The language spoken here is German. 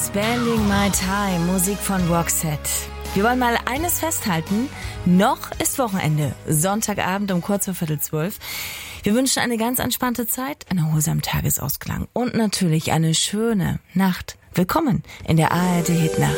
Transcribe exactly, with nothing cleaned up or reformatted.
Spending My Time, Musik von Roxette. Wir wollen mal eines festhalten. Noch ist Wochenende. Sonntagabend um kurz vor Viertel zwölf. Wir wünschen eine ganz entspannte Zeit, einen erholsamen Tagesausklang und natürlich eine schöne Nacht. Willkommen in der A R D Hitnacht.